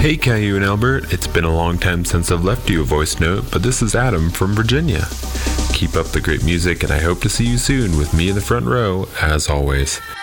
Hey Caillou and Albert, it's been a long time since I've left you a voice note, but this is Adam from Virginia. Keep up the great music and I hope to see you soon with me in the front row, as always.